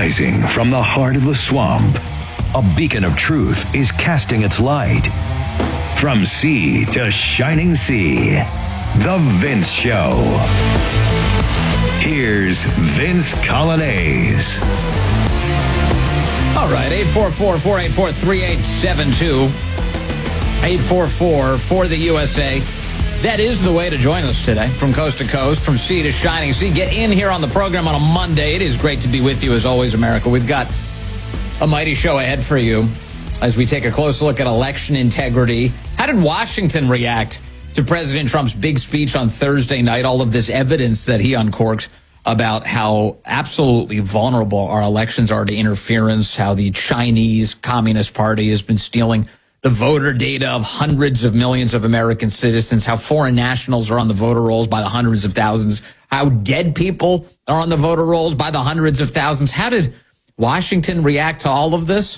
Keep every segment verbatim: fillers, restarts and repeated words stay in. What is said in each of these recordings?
Rising from the heart of the swamp, a beacon of truth is casting its light. From sea to shining sea, The Vince Show. Here's Vince Coglianese. All right, eight four four, four eight four, three eight seven two. eight four four for the U S A. That is the way to join us today, from coast to coast, from sea to shining sea. Get in here on the program on a Monday. It is great to be with you, as always, America. We've got a mighty show ahead for you as we take a close look at election integrity. How did Washington react to President Trump's big speech on Thursday night? All of this evidence that he uncorked about how absolutely vulnerable our elections are to interference, how the Chinese Communist Party has been stealing the voter data of hundreds of millions of American citizens, how foreign nationals are on the voter rolls by the hundreds of thousands, how dead people are on the voter rolls by the hundreds of thousands. How did Washington react to all of this?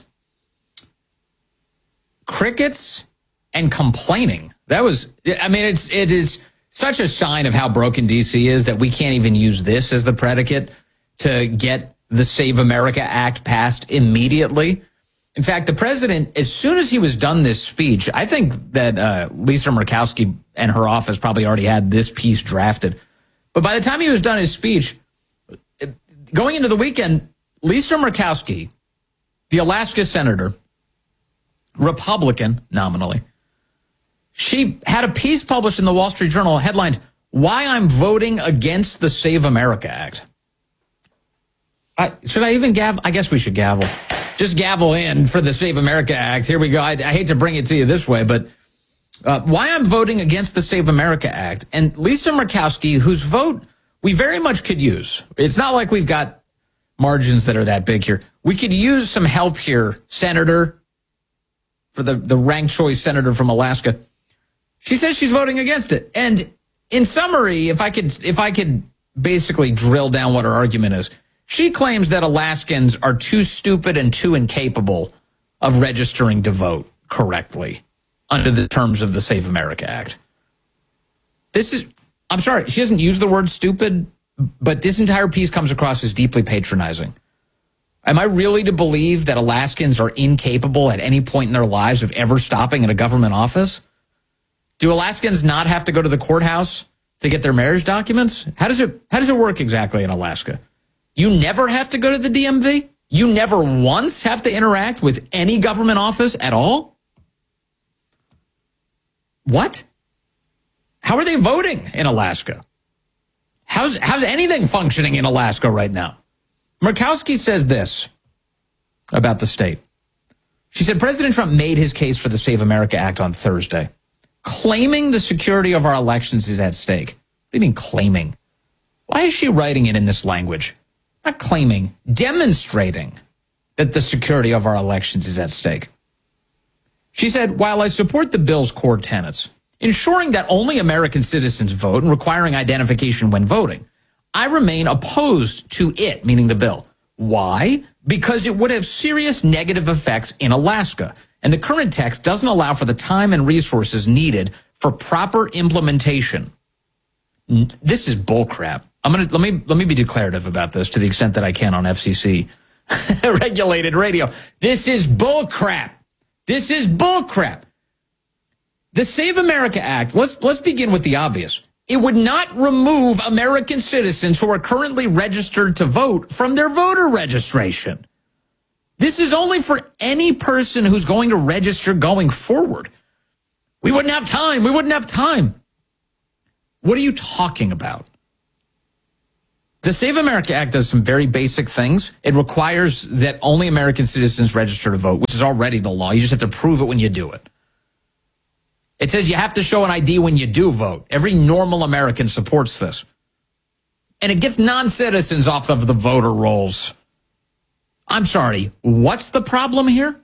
Crickets and complaining. That was, I mean, it's, it is such a sign of how broken D C is that we can't even use this as the predicate to get the Save America Act passed immediately. In fact, the president, as soon as he was done this speech, I think that uh, Lisa Murkowski and her office probably already had this piece drafted. But by the time he was done his speech, going into the weekend, Lisa Murkowski, the Alaska senator, Republican nominally, she had a piece published in the Wall Street Journal headlined, "Why I'm Voting Against the Save America Act." I, should I even gavel? I guess we should gavel. Just gavel in for the Save America Act. Here we go. I, I hate to bring it to you this way, but uh, why I'm voting against the Save America Act. And Lisa Murkowski, whose vote we very much could use. It's not like we've got margins that are that big here. We could use some help here, Senator, for the, the ranked choice senator from Alaska. She says she's voting against it. And in summary, if I could, if I could basically drill down what her argument is, she claims that Alaskans are too stupid and too incapable of registering to vote correctly under the terms of the Save America Act. This is, I'm sorry, she doesn't use the word stupid, but this entire piece comes across as deeply patronizing. Am I really to believe that Alaskans are incapable at any point in their lives of ever stopping at a government office? Do Alaskans not have to go to the courthouse to get their marriage documents? How does it, how does it work exactly in Alaska? You never have to go to the D M V? You never once have to interact with any government office at all? What? How are they voting in Alaska? How's, how's anything functioning in Alaska right now? Murkowski says this about the state. She said, President Trump made his case for the Save America Act on Thursday, claiming the security of our elections is at stake. What do you mean claiming? Why is she writing it in this language? Not claiming, demonstrating that the security of our elections is at stake. She said, while I support the bill's core tenets, ensuring that only American citizens vote and requiring identification when voting, I remain opposed to it, meaning the bill. Why? Because it would have serious negative effects in Alaska, and the current text doesn't allow for the time and resources needed for proper implementation. This is bullcrap. I'm gonna let me let me be declarative about this to the extent that I can on F C C regulated radio. This is bullcrap. This is bullcrap. The Save America Act. Let's let's begin with the obvious. It would not remove American citizens who are currently registered to vote from their voter registration. This is only for any person who's going to register going forward. We wouldn't have time. We wouldn't have time. What are you talking about? The Save America Act does some very basic things. It requires that only American citizens register to vote, which is already the law. You just have to prove it when you do it. It says you have to show an I D when you do vote. Every normal American supports this. And it gets non-citizens off of the voter rolls. I'm sorry, what's the problem here?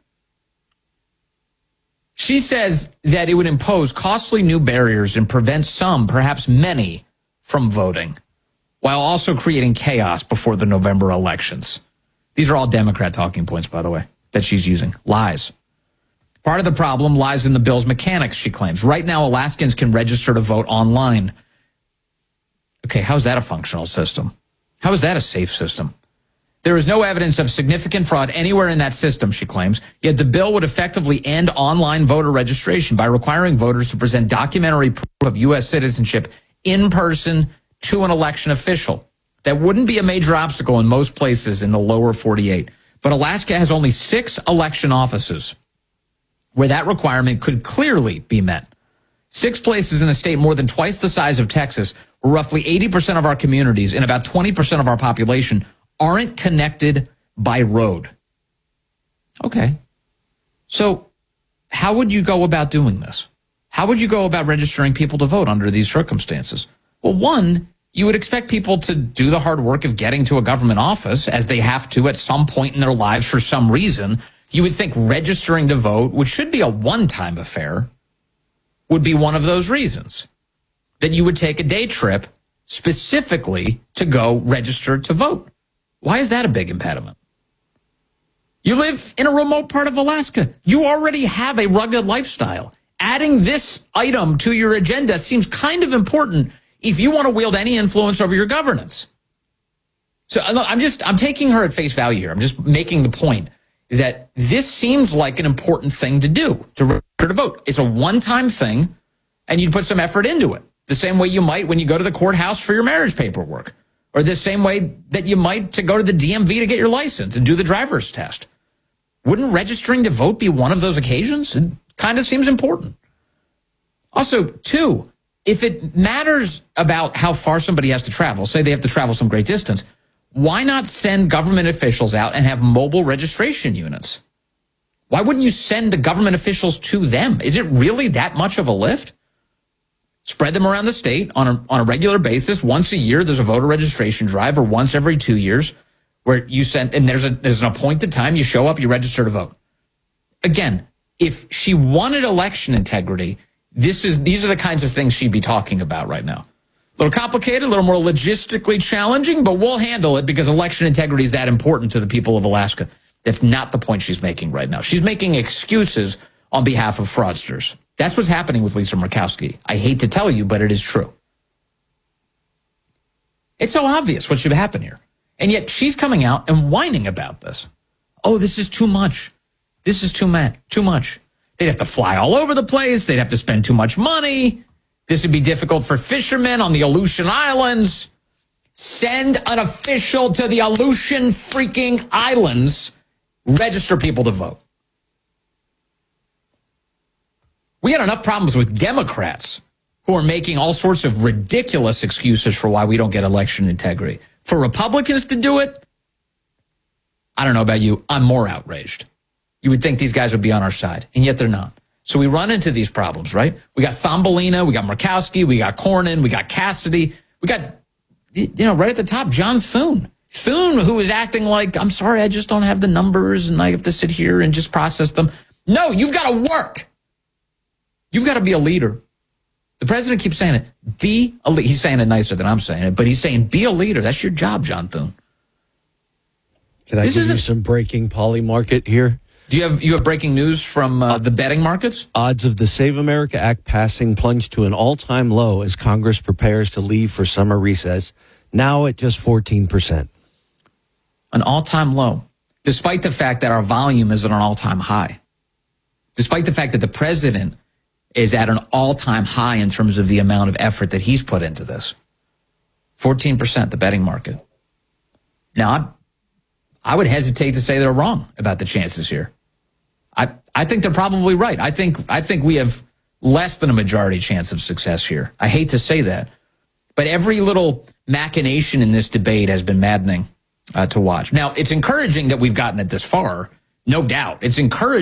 She says that it would impose costly new barriers and prevent some, perhaps many, from voting, while also creating chaos before the November elections. These are all Democrat talking points, by the way, that she's using. Lies. Part of the problem lies in the bill's mechanics, she claims. Right now, Alaskans can register to vote online. Okay, how's that a functional system? How is that a safe system? There is no evidence of significant fraud anywhere in that system, she claims. Yet the bill would effectively end online voter registration by requiring voters to present documentary proof of U S citizenship in person to an election official. That wouldn't be a major obstacle in most places in the lower forty-eight. But Alaska has only six election offices where that requirement could clearly be met. Six places in a state more than twice the size of Texas, where roughly eighty percent of our communities and about twenty percent of our population aren't connected by road. Okay. So how would you go about doing this? How would you go about registering people to vote under these circumstances? Well, one, you would expect people to do the hard work of getting to a government office, as they have to at some point in their lives for some reason. You would think registering to vote, which should be a one-time affair, would be one of those reasons. That you would take a day trip specifically to go register to vote. Why is that a big impediment? You live in a remote part of Alaska. You already have a rugged lifestyle. Adding this item to your agenda seems kind of important if you want to wield any influence over your governance. So I'm just, I'm taking her at face value here. I'm just making the point that this seems like an important thing to do, to register to vote. It's a one-time thing, and you'd put some effort into it. The same way you might when you go to the courthouse for your marriage paperwork, or the same way that you might to go to the D M V to get your license and do the driver's test. Wouldn't registering to vote be one of those occasions? It kind of seems important. Also, two, if it matters about how far somebody has to travel, say they have to travel some great distance, why not send government officials out and have mobile registration units? Why wouldn't you send the government officials to them? Is it really that much of a lift? Spread them around the state on a, on a regular basis. Once a year, there's a voter registration drive, or once every two years where you send, and there's a there's an appointed time, you show up, you register to vote. Again, if she wanted election integrity, this is these are the kinds of things she'd be talking about right now. A little complicated, a little more logistically challenging, but we'll handle it because election integrity is that important to the people of Alaska. That's not the point she's making right now. She's making excuses on behalf of fraudsters. That's what's happening with Lisa Murkowski. I hate to tell you, but it is true. It's so obvious what should happen here. And yet she's coming out and whining about this. Oh, this is too much. This is too much. Too much. They'd have to fly all over the place. They'd have to spend too much money. This would be difficult for fishermen on the Aleutian Islands. Send an official to the Aleutian freaking Islands. Register people to vote. We had enough problems with Democrats who are making all sorts of ridiculous excuses for why we don't get election integrity. For Republicans to do it, I don't know about you, I'm more outraged. You would think these guys would be on our side, and yet they're not. So we run into these problems, right? We got Thumbelina, we got Murkowski, we got Cornyn, we got Cassidy, we got, you know, right at the top, John Thune. Thune, who is acting like, I'm sorry, I just don't have the numbers, and I have to sit here and just process them. No, you've got to work. You've got to be a leader. The president keeps saying it. Be a leader. He's saying it nicer than I'm saying it, but he's saying be a leader. That's your job, John Thune. Can I this give you some breaking poly market here? Do you have you have breaking news from uh, the betting markets? Odds of the Save America Act passing plunged to an all-time low as Congress prepares to leave for summer recess, now at just fourteen percent. An all-time low, despite the fact that our volume is at an all-time high. Despite the fact that the president is at an all-time high in terms of the amount of effort that he's put into this. fourteen percent, the betting market. Now, I, I would hesitate to say they're wrong about the chances here. I, I think they're probably right. I think I think we have less than a majority chance of success here. I hate to say that. But every little machination in this debate has been maddening uh, to watch. Now, it's encouraging that we've gotten it this far. No doubt. It's encouraging.